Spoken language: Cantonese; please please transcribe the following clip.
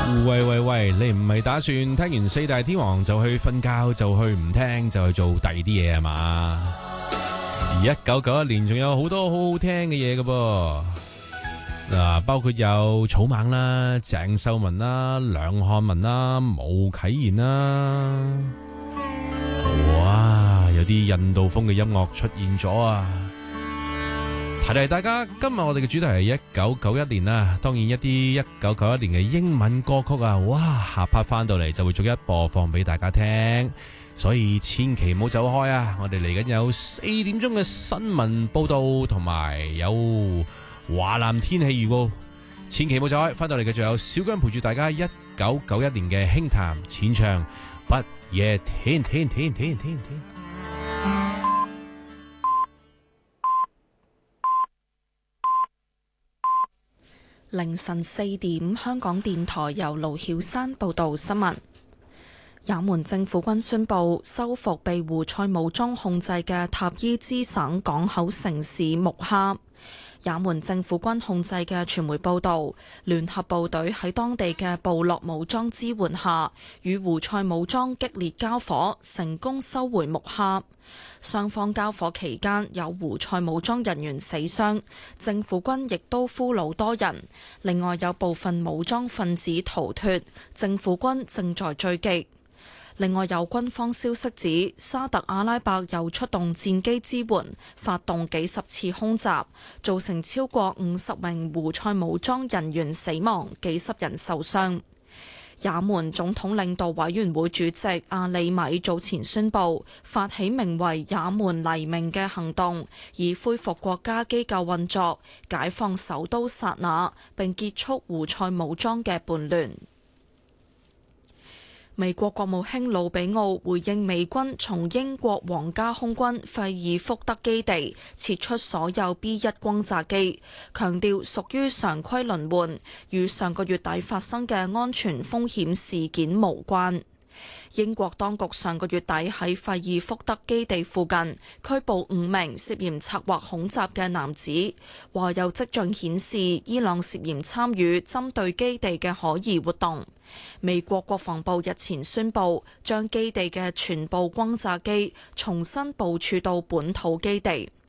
喂，你唔係打算聽完四大天王就去瞓覺，就去唔聽，就去做第二啲嘢係嘛？而1991年仲有好多好好聽嘅嘢㗎噃，嗱，包括有草蜢啦、鄭秀文啦、梁漢文啦、巫啟賢啦，哇，有啲印度風嘅音樂出現咗啊！提提大家，今日我哋嘅主題係1991年啦，當然一啲1991年嘅英文歌曲啊，哇，下 part 翻到嚟就會逐一播放俾大家聽，所以千祈唔好走開啊！我哋嚟緊有4點鐘嘅新聞報道，同埋有華南天氣預報，千祈唔好走開。翻到嚟嘅仲有小姜陪住大家1991年嘅輕談淺唱，不夜天。 凌晨4點，香港電台由盧曉山報道新聞。也門政府軍宣布收復被胡塞武裝控制嘅塔伊茲省港口城市木哈。也門政府軍控制嘅傳媒報道，聯合部隊喺當地嘅部落武裝支援下，與胡塞武裝激烈交火，成功收回木哈。雙方交火期間有胡塞武裝人員死傷，政府軍亦都俘虜多人，另外有部分武裝分子逃脫，政府軍正在追擊。另外有軍方消息指，沙特阿拉伯又出動戰機支援，發動幾十次空襲，造成超過50名胡塞武裝人員死亡，幾十人受傷。也門總統領導委員會主席阿里米早前宣布，發起名為也門黎明嘅行動，以恢復國家機構運作，解放首都薩那，並結束胡塞武裝嘅叛亂。美國國務卿魯比奧回應美軍從英國皇家空軍費爾福德基地撤出所有 B-1 轟炸機，強調屬於常規輪換，與上個月底發生嘅安全風險事件無關。英國當局上個月底喺費爾福德基地附近拘捕5名涉嫌策劃恐襲嘅男子，話有跡象顯示伊朗涉嫌參與針對基地嘅可疑活動。美國國防部日前宣布，將基地嘅全部轟炸機重新部署到本土基地。